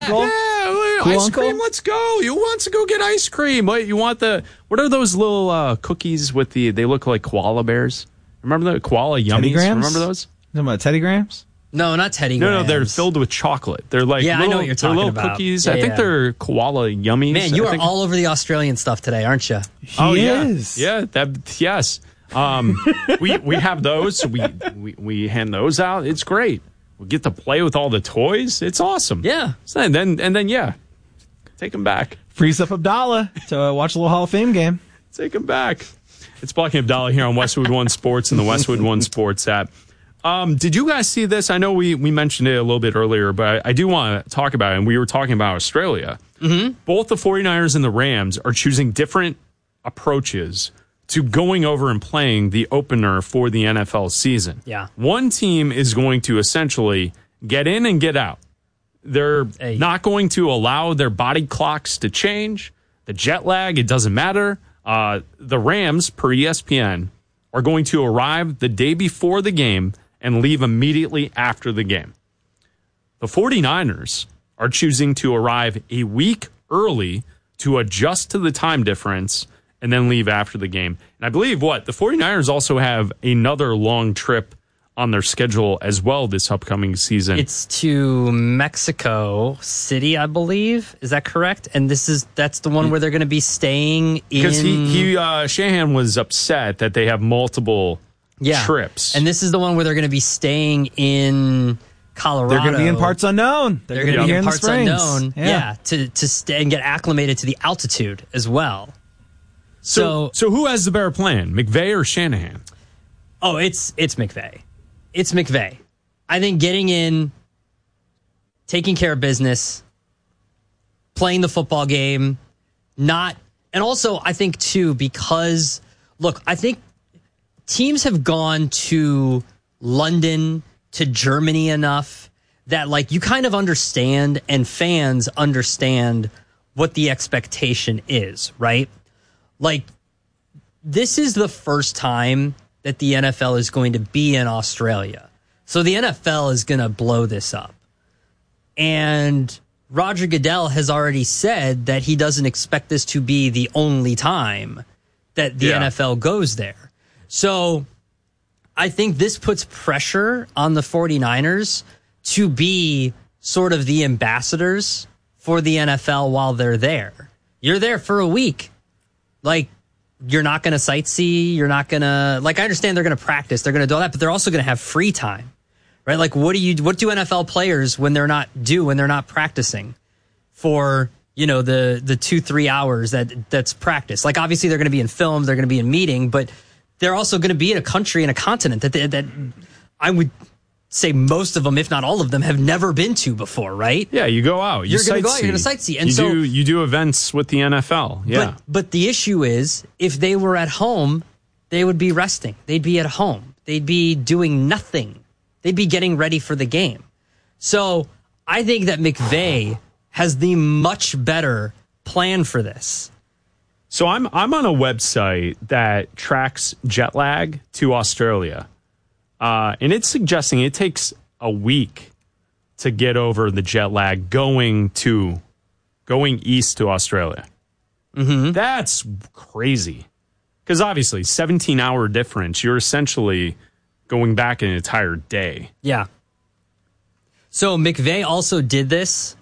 Cool. Ice cream, let's go. Who wants to go get ice cream? What are those little cookies with they look like koala bears? Remember the koala yummies? Teddy Grahams? Remember those? Talking about Teddy Grahams? No, not Teddy Grahams. No, they're filled with chocolate. They're like I know what you're talking little about. cookies. Yeah, I think they're koala yummies. Man, you are all over the Australian stuff today, aren't you? He is. Yeah, yes. We have those. So we hand those out. It's great. We get to play with all the toys. It's awesome. Yeah. So, and then take them back. Frees up Abdallah to watch a little Hall of Fame game. Take them back. It's Blocking Abdallah here on Westwood One Sports and the Westwood One Sports app. Did you guys see this? I know we mentioned it a little bit earlier, but I do want to talk about it. And we were talking about Australia. Mm-hmm. Both the 49ers and the Rams are choosing different approaches to going over and playing the opener for the NFL season. Yeah. One team is going to essentially get in and get out. They're not going to allow their body clocks to change. The jet lag, it doesn't matter. The Rams, per ESPN, are going to arrive the day before the game and leave immediately after the game. The 49ers are choosing to arrive a week early to adjust to the time difference and then leave after the game. And I believe the 49ers also have another long trip on their schedule as well this upcoming season. It's to Mexico City, I believe. Is that correct? And that's the one where they're going to be staying in... Because Shanahan was upset that they have multiple trips. And this is the one where they're going to be staying in Colorado. They're going to be in parts unknown. They're going to be in parts unknown. Yeah, to stay and get acclimated to the altitude as well. So who has the better plan, McVay or Shanahan? Oh, it's McVay. It's McVay. I think getting in, taking care of business, playing the football game, and also I think too, because look, I think teams have gone to London, to Germany enough that you kind of understand and fans understand what the expectation is, right? This is the first time that the NFL is going to be in Australia. So the NFL is going to blow this up. And Roger Goodell has already said that he doesn't expect this to be the only time that the NFL goes there. So I think this puts pressure on the 49ers to be sort of the ambassadors for the NFL while they're there. You're there for a week. You're not going to sightsee. You're not going to, I understand they're going to practice. They're going to do all that, but they're also going to have free time, right? What do NFL players when they're not practicing for, the 2-3 hours that's practice? Obviously they're going to be in film, they're going to be in meeting, but they're also going to be in a country and a continent that I would say most of them, if not all of them, have never been to before, right? Yeah, you go out. You're going to go out. You're going to sightsee. And you do events with the NFL. Yeah. But the issue is, if they were at home, they would be resting. They'd be at home. They'd be doing nothing. They'd be getting ready for the game. So I think that McVay has the much better plan for this. So I'm on a website that tracks jet lag to Australia. And it's suggesting it takes a week to get over the jet lag going east to Australia. Mm-hmm. That's crazy. Because obviously, 17-hour difference, you're essentially going back an entire day. Yeah. So McVay also did this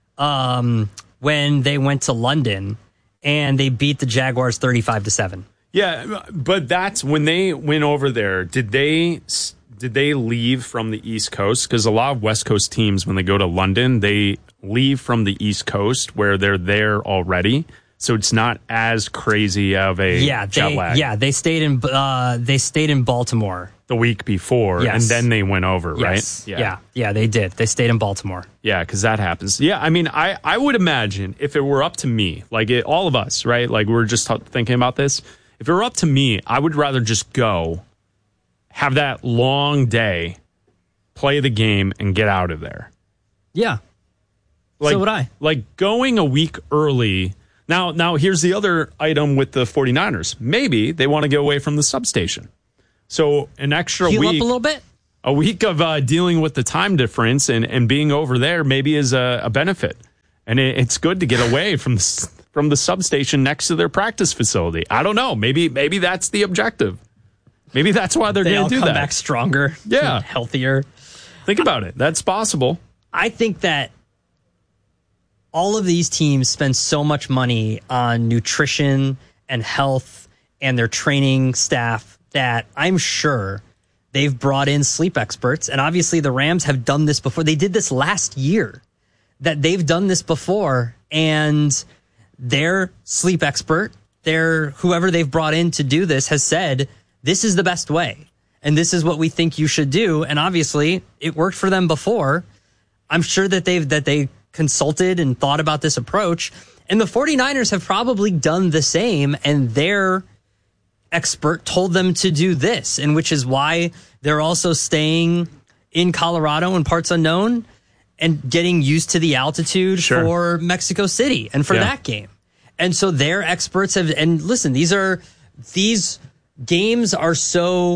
when they went to London and they beat the Jaguars 35-7. Yeah, but that's when they went over there. Did they leave from the East Coast? Because a lot of West Coast teams, when they go to London, they leave from the East Coast where they're there already. So it's not as crazy of a jet lag. Yeah, they stayed in Baltimore the week before, and then they went over, yes. right? Yeah, they did. They stayed in Baltimore. Yeah, because that happens. Yeah, I mean, I would imagine if it were up to me, all of us, right? We're just thinking about this. If it were up to me, I would rather just go, have that long day, play the game, and get out of there. Yeah. So would I. Going a week early. Now, here's the other item with the 49ers. Maybe they want to get away from the substation. So an extra Heal week. up a little bit? A week of dealing with the time difference and being over there maybe is a benefit. and it's good to get away from the substation next to their practice facility. I don't know. Maybe that's the objective. Maybe that's why they're going to do come that. Back stronger, Yeah, healthier. Think about it. That's possible. I think that all of these teams spend so much money on nutrition and health and their training staff that I'm sure they've brought in sleep experts. And obviously the Rams have done this before. They did this last year, that they've done this before. And their sleep expert, whoever they've brought in to do this, has said, this is the best way. And this is what we think you should do. And obviously it worked for them before. I'm sure that they consulted and thought about this approach. And the 49ers have probably done the same. And their expert told them to do this. And which is why they're also staying in Colorado in parts unknown and getting used to the altitude for Mexico City and for that game. And so their experts have, and listen, these games are so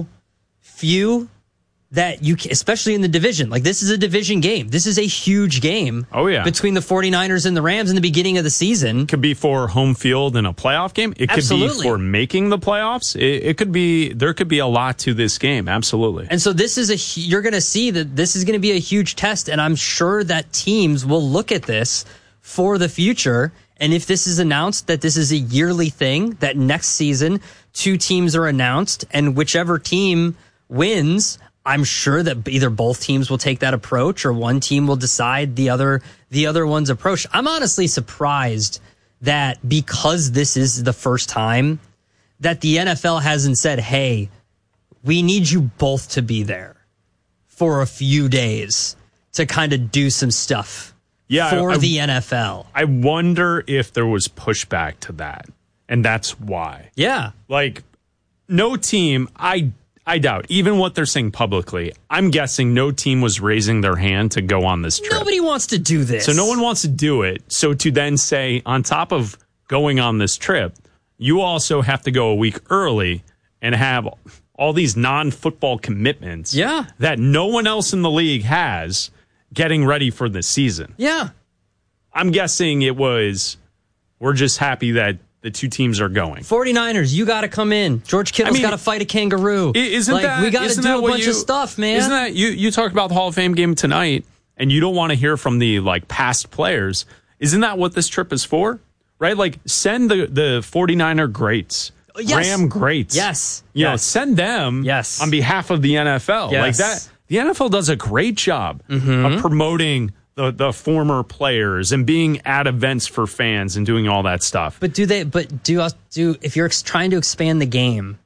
few that you can, especially in the division, like this is a division game. This is a huge game. Oh, yeah. Between the 49ers and the Rams in the beginning of the season. Could be for home field in a playoff game. It could be for making the playoffs. It could be, there could be a lot to this game. Absolutely. And so you're going to see that this is going to be a huge test. And I'm sure that teams will look at this for the future. And if this is announced that this is a yearly thing, that next season 2 teams are announced and whichever team wins, I'm sure that either both teams will take that approach or one team will decide the other one's approach. I'm honestly surprised that because this is the first time that the NFL hasn't said, hey, we need you both to be there for a few days to kind of do some stuff for the NFL. I wonder if there was pushback to that, and that's why. Yeah. Like, no team, I doubt, even what they're saying publicly, I'm guessing no team was raising their hand to go on this trip. Nobody wants to do this. So no one wants to do it. So to then say, on top of going on this trip, you also have to go a week early and have all these non-football commitments that no one else in the league has getting ready for the season. Yeah. I'm guessing it was, we're just happy that the 2 teams are going. 49ers, you got to come in. George Kittle's got to fight a kangaroo. We got to do a bunch of stuff, man. Isn't that, you talked about the Hall of Fame game tonight, and you don't want to hear from the past players. Isn't that what this trip is for? Right? Like, send the 49er greats. Yes. Ram greats. Yes. You know, send them on behalf of the NFL. Yes. Like that. The NFL does a great job of promoting the former players and being at events for fans and doing all that stuff. But do if you're trying to expand the game,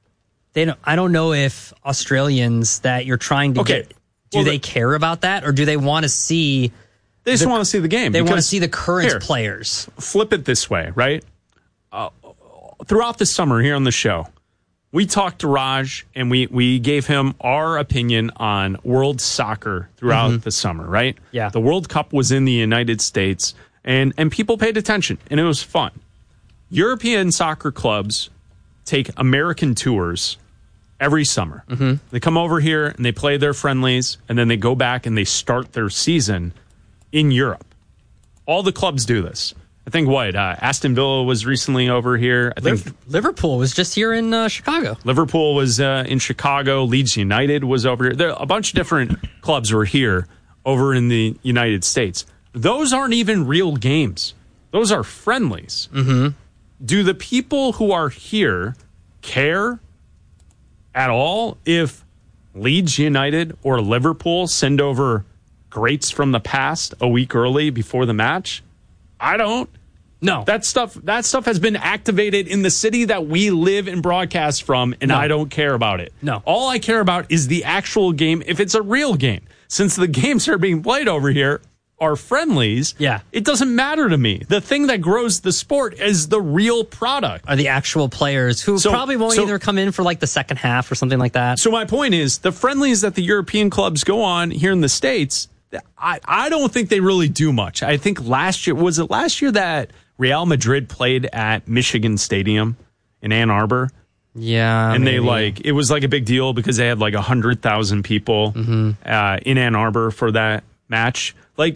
I don't know if Australians that you're trying to get, they care about that, or do they want to see? They just want to see the game. They want to see the current players. Flip it this way, right? Throughout the summer here on the show, we talked to Raj and we gave him our opinion on world soccer throughout the summer, right? Yeah. The World Cup was in the United States and people paid attention and it was fun. European soccer clubs take American tours every summer. They come over here and they play their friendlies and then they go back and they start their season in Europe. All the clubs do this. I think Aston Villa was recently over here. I think Liverpool was just here in Chicago. Liverpool was in Chicago. Leeds United was over here. A bunch of different clubs were here over in the United States. Those aren't even real games. Those are friendlies. Do the people who are here care at all if Leeds United or Liverpool send over greats from the past a week early before the match? I don't. No. That stuff has been activated in the city that we live and broadcast from, and I don't care about it. No. All I care about is the actual game, if it's a real game. Since the games that are being played over here are friendlies, it doesn't matter to me. The thing that grows the sport is the real product. Are the actual players who probably won't either come in for the second half or something like that. So my point is, the friendlies that the European clubs go on here in the States, I don't think they really do much. I think last year that Real Madrid played at Michigan Stadium in Ann Arbor? Yeah. And it was a big deal because they had 100,000 people in Ann Arbor for that match.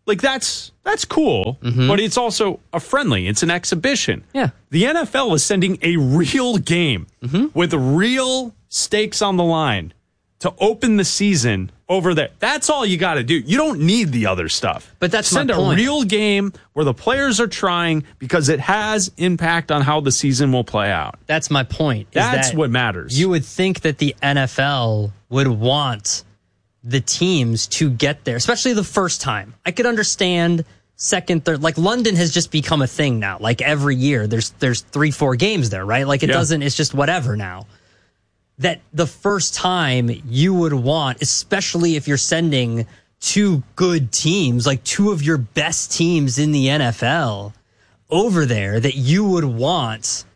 Like that's cool, but it's also a friendly. It's an exhibition. Yeah. The NFL is sending a real game with real stakes on the line to open the season over there. That's all you got to do. You don't need the other stuff. But that's Send my point. a real game where the players are trying because it has impact on how the season will play out. That's my point. That's what matters. You would think that the NFL would want the teams to get there, especially the first time. I could understand second, third, like London has just become a thing now. Like every year there's 3-4 games there, right? Like it's just whatever now. That the first time you would want, especially if you're sending two good teams, like two of your best teams in the NFL over there, that you would want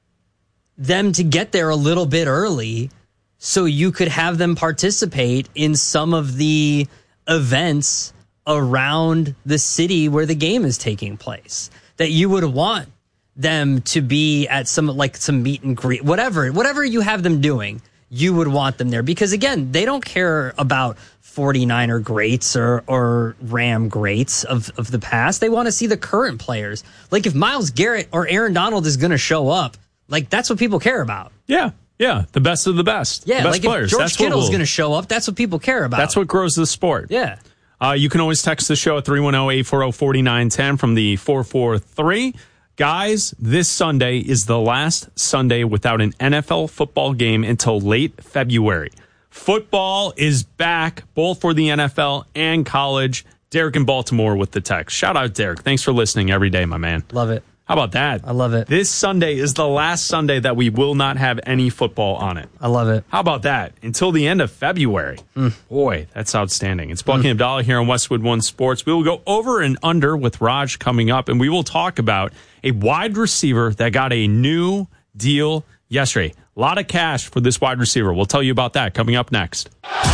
them to get there a little bit early so you could have them participate in some of the events around the city where the game is taking place. That you would want them to be at some meet and greet, whatever you have them doing, you would want them there. Because again, they don't care about 49er greats or Ram greats of the past. They want to see the current players. Like if Myles Garrett or Aaron Donald is going to show up, like that's what people care about. Yeah. The best of the best. Yeah, the best like players. if George Kittle's going to show up, that's what people care about. That's what grows the sport. Yeah. You can always text the show at 310-840-4910 from the 443. Guys, this Sunday is the last Sunday without an NFL football game until late February. Football is back, both for the NFL and college. Derek in Baltimore with the text. Shout out, Derek. Thanks for listening every day, my man. Love it. How about that? I love it. This Sunday is the last Sunday that we will not have any football on it. I love it. How about that? Until the end of February. Boy, that's outstanding. It's Bucky and Abdallah here on Westwood One Sports. We will go over and under with Raj coming up, and we will talk about a wide receiver that got a new deal yesterday. A lot of cash for this wide receiver. We'll tell you about that coming up next.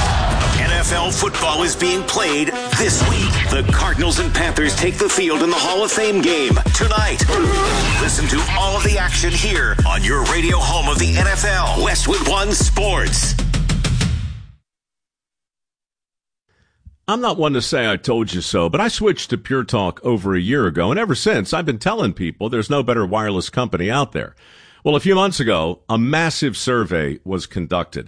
NFL football is being played this week. The Cardinals and Panthers take the field in the Hall of Fame game tonight. Listen to all of the action here on your radio home of the NFL, Westwood One Sports. I'm not one to say I told you so, but I switched to Pure Talk over a year ago, and ever since, I've been telling people there's no better wireless company out there. Well, a few months ago, a massive survey was conducted.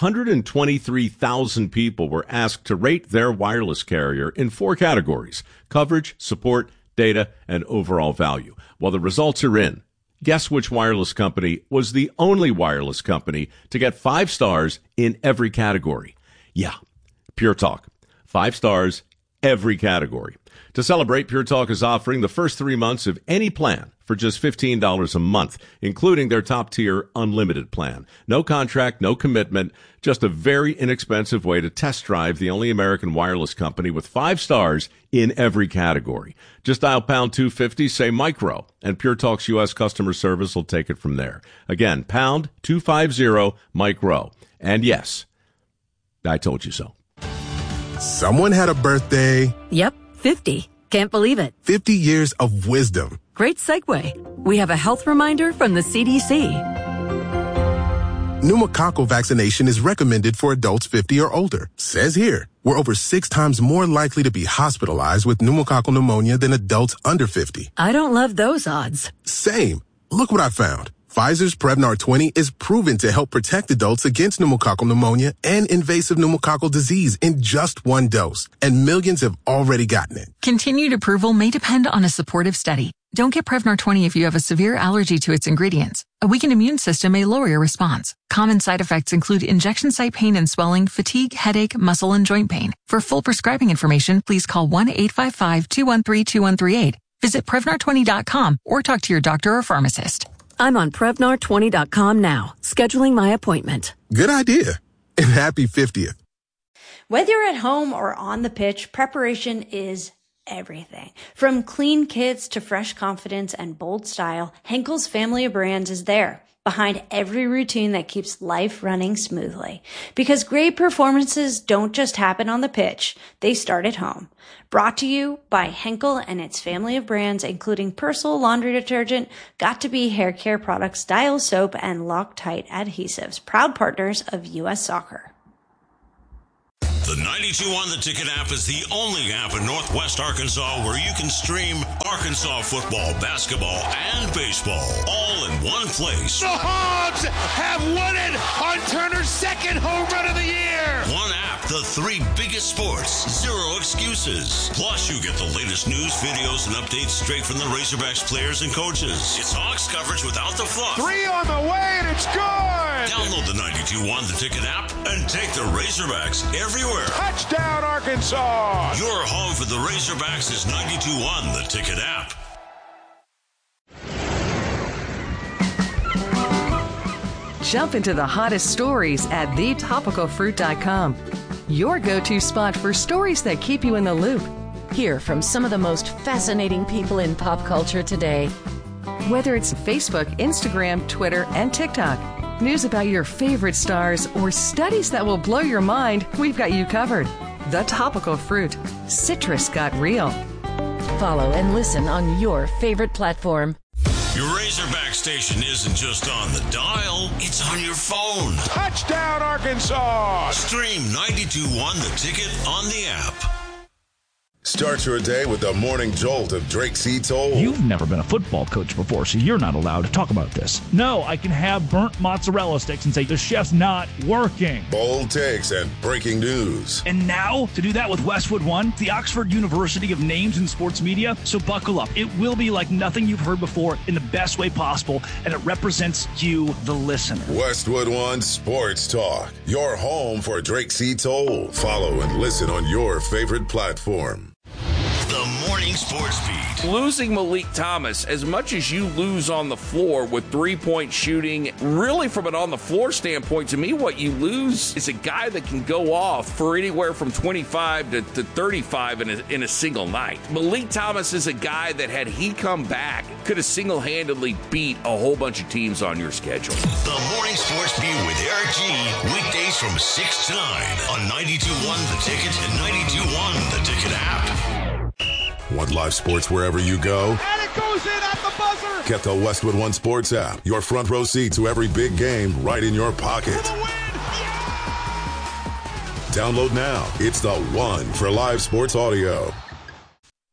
123,000 people were asked to rate their wireless carrier in 4 categories: coverage, support, data, and overall value. Well, the results are in. Guess which wireless company was the only wireless company to get 5 stars in every category? Yeah, Pure Talk. 5 stars, every category. To celebrate, Pure Talk is offering the first 3 months of any plan for just $15 a month, including their top-tier unlimited plan. No contract, no commitment, just a very inexpensive way to test drive the only American wireless company with 5 stars in every category. Just dial pound 250, say micro, and Pure Talk's U.S. customer service will take it from there. Again, pound 250 micro. And yes, I told you so. Someone had a birthday. Yep, 50. Can't believe it. 50 years of wisdom. Great segue. We have a health reminder from the CDC. Pneumococcal vaccination is recommended for adults 50 or older. Says here, we're over 6 times more likely to be hospitalized with pneumococcal pneumonia than adults under 50. I don't love those odds. Same. Look what I found. Pfizer's Prevnar 20 is proven to help protect adults against pneumococcal pneumonia and invasive pneumococcal disease in just 1 dose. And millions have already gotten it. Continued approval may depend on a supportive study. Don't get Prevnar 20 if you have a severe allergy to its ingredients. A weakened immune system may lower your response. Common side effects include injection site pain and swelling, fatigue, headache, muscle, and joint pain. For full prescribing information, please call 1-855-213-2138. Visit Prevnar20.com or talk to your doctor or pharmacist. I'm on Prevnar20.com now, scheduling my appointment. Good idea. And happy 50th. Whether you're at home or on the pitch, preparation is everything. From clean kits to fresh confidence and bold style, Henkel's family of brands is there, behind every routine that keeps life running smoothly. Because great performances don't just happen on the pitch, they start at home. Brought to you by Henkel and its family of brands, including Persil laundry detergent, Got2b hair care products, Dial soap, and Loctite adhesives, proud partners of U.S. Soccer. The 92.1 The Ticket app is the only app in Northwest Arkansas where you can stream Arkansas football, basketball, and baseball all in one place. The Hogs have won it on Turner's second home run of the year. One app, the three biggest sports, zero excuses. Plus, you get the latest news, videos, and updates straight from the Razorbacks players and coaches. It's Hogs coverage without the fluff. 3 on the way, and it's good. Download the 92.1 The Ticket app and take the Razorbacks everywhere. Touchdown, Arkansas! Your home for the Razorbacks is 92.1 The Ticket app. Jump into the hottest stories at thetopicalfruit.com. Your go-to spot for stories that keep you in the loop. Hear from some of the most fascinating people in pop culture today. Whether it's Facebook, Instagram, Twitter, and TikTok, news about your favorite stars, or studies that will blow your mind, we've got you covered. The Topical Fruit. Citrus got real. Follow and listen on your favorite platform. Your Razorback station isn't just on the dial, it's on your phone. Touchdown, Arkansas! Stream 92.1 The Ticket on the app. Start your day with the morning jolt of Drake C. Toll. You've never been a football coach before, so you're not allowed to talk about this. No, I can have burnt mozzarella sticks and say the chef's not working. Bold takes and breaking news. And now, to do that with Westwood One, the Oxford University of Names in Sports Media. So buckle up. It will be like nothing you've heard before in the best way possible, and it represents you, the listener. Westwood One Sports Talk. Your home for Drake C. Toll. Follow and listen on your favorite platform. The Morning Sports Beat. Losing Malik Thomas, as much as you lose on the floor with three-point shooting, really from an on-the-floor standpoint, to me, what you lose is a guy that can go off for anywhere from 25 to 35 in a single night. Malik Thomas is a guy that, had he come back, could have single-handedly beat a whole bunch of teams on your schedule. The Morning Sports Beat with Eric G. Weekdays from 6 to 9 on 92.1 The Ticket and 92.1 The Ticket app. Want live sports wherever you go? And it goes in at the buzzer! Get the Westwood One Sports app. Your front row seat to every big game right in your pocket. Download now. It's the one for live sports audio.